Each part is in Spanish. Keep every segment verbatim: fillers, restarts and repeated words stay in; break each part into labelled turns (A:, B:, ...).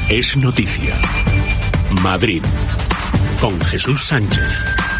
A: Es noticia. Madrid. Con Jesús Sánchez.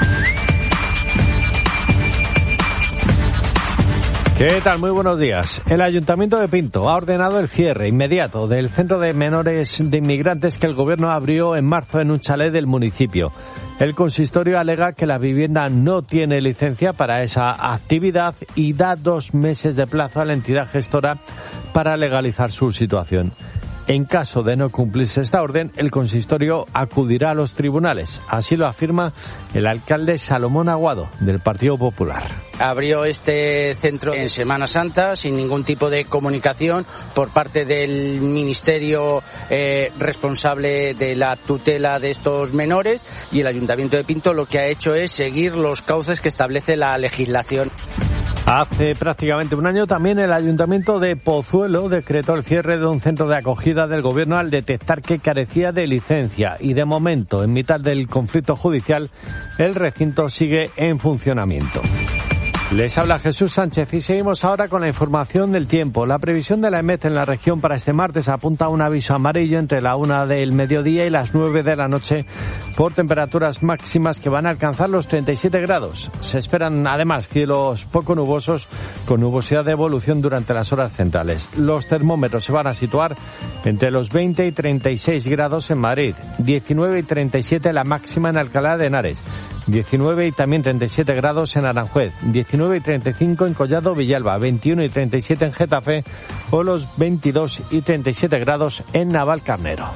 B: ¿Qué tal? Muy buenos días. El Ayuntamiento de Pinto ha ordenado el cierre inmediato del centro de menores de inmigrantes que el gobierno abrió en marzo en un chalet del municipio. El consistorio alega que la vivienda no tiene licencia para esa actividad y da dos meses de plazo a la entidad gestora para legalizar su situación. En caso de no cumplirse esta orden, el consistorio acudirá a los tribunales. Así lo afirma el alcalde Salomón Aguado, del Partido Popular.
C: Abrió este centro en Semana Santa sin ningún tipo de comunicación por parte del ministerio eh, responsable de la tutela de estos menores, y el Ayuntamiento de Pinto lo que ha hecho es seguir los cauces que establece la legislación.
B: Hace prácticamente un año también el Ayuntamiento de Pozuelo decretó el cierre de un centro de acogida del gobierno al detectar que carecía de licencia, y de momento, en mitad del conflicto judicial, el recinto sigue en funcionamiento. Les habla Jesús Sánchez y seguimos ahora con la información del tiempo. La previsión de la EMET en la región para este martes apunta a un aviso amarillo entre la una del mediodía y las nueve de la noche por temperaturas máximas que van a alcanzar los treinta y siete grados. Se esperan además cielos poco nubosos con nubosidad de evolución durante las horas centrales. Los termómetros se van a situar entre los veinte y treinta y seis grados en Madrid, diecinueve y treinta y siete la máxima en Alcalá de Henares, diecinueve y también treinta y siete grados en Aranjuez, diecinueve y treinta y cinco en Collado Villalba, veintiuno y treinta y siete en Getafe o los veintidós y treinta y siete grados en Navalcarnero.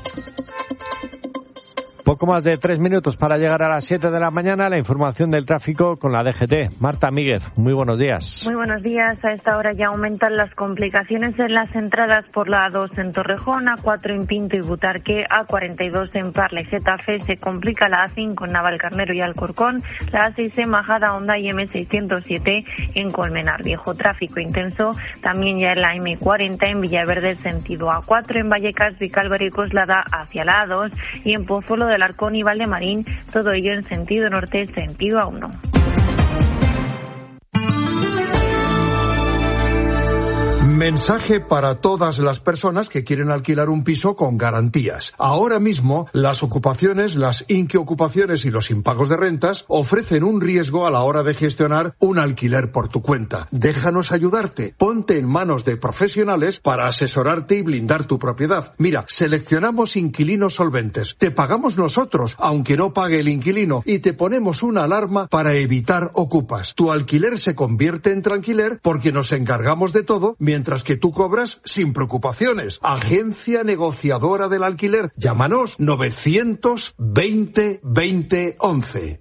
B: Poco más de tres minutos para llegar a las siete de la mañana. La información del tráfico con la D G T. Marta Míguez, muy buenos días.
D: Muy buenos días. A esta hora ya aumentan las complicaciones en las entradas por la A dos en Torrejón, A cuatro en Pinto y Butarque, A cuarenta y dos en Parla y Getafe. Se complica la A cinco en Navalcarnero y Alcorcón, la A seis en Majada Honda y M seiscientos siete en Colmenar Viejo. Tráfico intenso también ya en la M cuarenta en Villaverde sentido A cuatro, en Vallecas, Vicálvaro y Coslada hacia la A dos y en Pozuelo de Alarcón y Valdemarín, todo ello en sentido norte, sentido A uno.
E: Mensaje para todas las personas que quieren alquilar un piso con garantías. Ahora mismo, las ocupaciones, las inquiocupaciones y los impagos de rentas ofrecen un riesgo a la hora de gestionar un alquiler por tu cuenta. Déjanos ayudarte. Ponte en manos de profesionales para asesorarte y blindar tu propiedad. Mira, seleccionamos inquilinos solventes. Te pagamos nosotros, aunque no pague el inquilino, y te ponemos una alarma para evitar ocupas. Tu alquiler se convierte en tranquiler porque nos encargamos de todo, mientras Mientras que tú cobras sin preocupaciones. Agencia negociadora del alquiler. Llámanos novecientos veinte veinte once.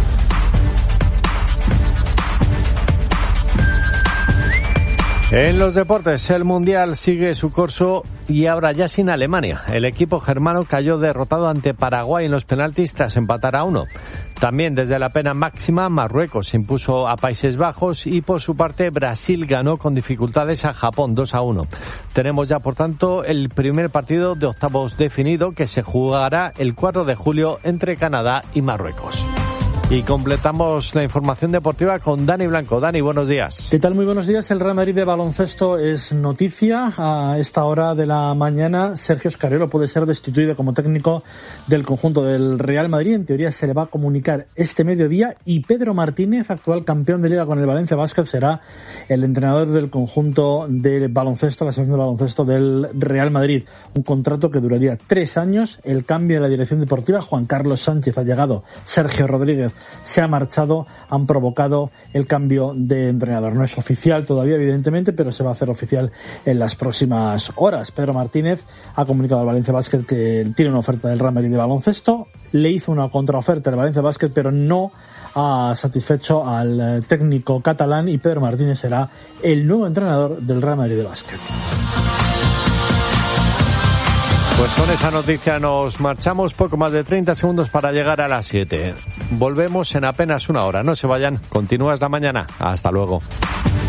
B: En los deportes, el Mundial sigue su curso y ahora ya sin Alemania. El equipo germano cayó derrotado ante Paraguay en los penaltis tras empatar a uno. También desde la pena máxima, Marruecos se impuso a Países Bajos y por su parte Brasil ganó con dificultades a Japón dos a uno. Tenemos ya por tanto el primer partido de octavos definido, que se jugará el cuatro de julio entre Canadá y Marruecos. Y completamos la información deportiva con Dani Blanco. Dani, buenos días.
F: ¿Qué tal? Muy buenos días. El Real Madrid de baloncesto es noticia. A esta hora de la mañana, Sergio Scariolo puede ser destituido como técnico del conjunto del Real Madrid. En teoría se le va a comunicar este mediodía, y Pedro Martínez, actual campeón de Liga con el Valencia Basket, será el entrenador del conjunto de baloncesto, la selección de baloncesto del Real Madrid. Un contrato que duraría tres años. El cambio en la dirección deportiva, Juan Carlos Sánchez ha llegado, Sergio Rodríguez se ha marchado, han provocado el cambio de entrenador. No es oficial todavía, evidentemente, pero se va a hacer oficial en las próximas horas. Pedro Martínez ha comunicado al Valencia Basket que tiene una oferta del Real Madrid de baloncesto, le hizo una contraoferta al Valencia Basket, pero no ha satisfecho al técnico catalán, y Pedro Martínez será el nuevo entrenador del Real Madrid de básquet.
B: Pues con esa noticia nos marchamos, poco más de treinta segundos para llegar a las siete. Volvemos en apenas una hora. No se vayan, continúa esta mañana. Hasta luego.